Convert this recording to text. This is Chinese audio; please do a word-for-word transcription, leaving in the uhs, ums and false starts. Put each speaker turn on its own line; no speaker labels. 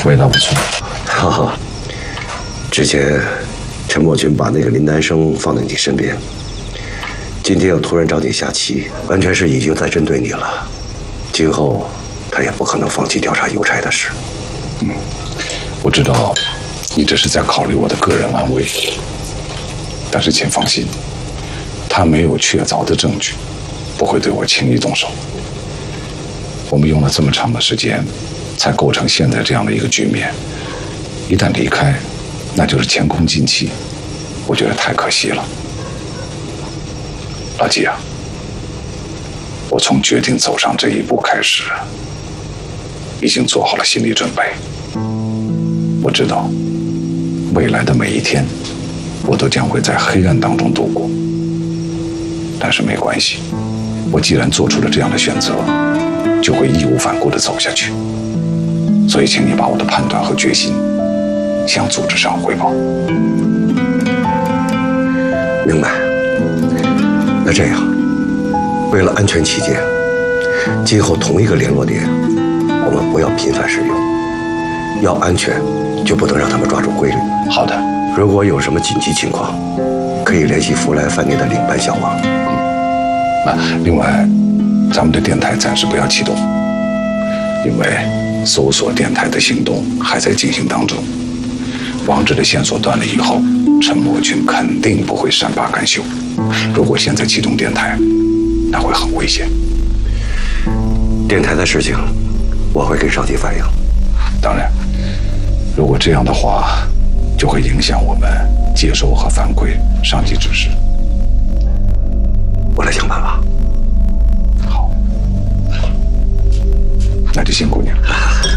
味道不错。
哈哈，之前陈默君把那个林南生放在你身边，今天又突然找你下棋，完全是已经在针对你了。今后他也不可能放弃调查邮差的事。
嗯，我知道你这是在考虑我的个人安危，但是请放心，他没有确凿的证据，不会对我轻易动手。我们用了这么长的时间，才构成现在这样的一个局面。一旦离开，那就是前功尽弃，我觉得太可惜了。老季啊，我从决定走上这一步开始，已经做好了心理准备。我知道，未来的每一天，我都将会在黑暗当中度过。但是没关系，我既然做出了这样的选择，就会义无反顾地走下去。所以，请你把我的判断和决心向组织上汇报。
明白。那这样，为了安全起见，今后同一个联络点，我们不要频繁使用。要安全，就不能让他们抓住规律。
好的。
如果有什么紧急情况，可以联系福来饭店的领班小王。
嗯。啊，另外，咱们的电台暂时不要启动，因为搜索电台的行动还在进行当中。王志的线索断了以后，陈默君肯定不会善罢甘休。如果现在启动电台，那会很危险。
电台的事情，我会跟上级反映。
当然，如果这样的话，就会影响我们接收和反馈上级指示。
我来想办法。
好，那就辛苦你了。